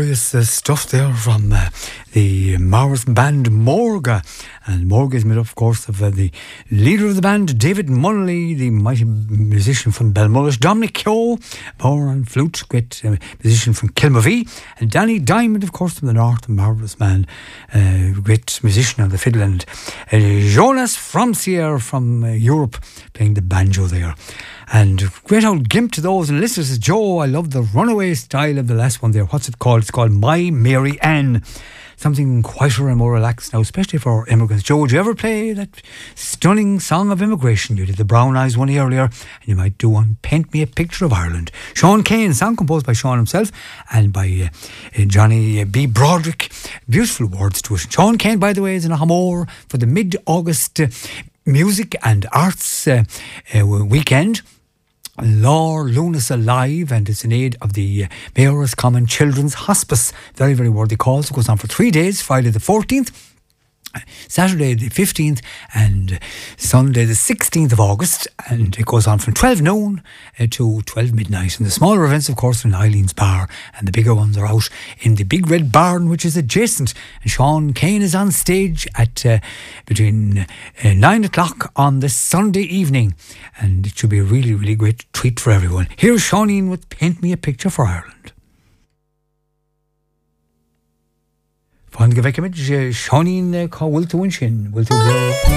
glorious stuff there from the Morris band Morga. And Morga is made up, of course, of the leader of the band, David Munnelly, the mighty musician from Belmullish, Dominic Keogh, power and flute, great musician from Kilmovee, and Danny Diamond, of course, from the north, a marvellous man, great musician on the fiddle, and Jonas Fromsier from Europe, playing the banjo there. And great old gimp to those. And listeners, says Joe, I love the runaway style of the last one there. What's it called? It's called My Mary Ann. Something quieter and more relaxed now, especially for immigrants. Joe, would you ever play that stunning song of immigration? You did the Brown Eyes one earlier, and you might do one, Paint Me a Picture of Ireland. Sean Kane, song composed by Sean himself and by Johnny B. Broderick. Beautiful words to it. Sean Kane, by the way, is in a Hamor for the mid-August music and arts weekend. Lore Lunas Alive, and it's in aid of the Mayor's Common Children's Hospice. Very, very worthy cause. It goes on for 3 days, Friday the 14th, Saturday the 15th and Sunday the 16th of August, and it goes on from 12 noon to 12 midnight. And the smaller events, of course, are in Eileen's Bar, and the bigger ones are out in the Big Red Barn, which is adjacent. And Sean Kane is on stage at between 9 o'clock on the Sunday evening, and it should be a really, really great treat for everyone. Here's Seanine with Paint Me a Picture for Ireland. Fáin go bhfeiceimiid Seanine cá bhfuil tú sin, bhfuil tú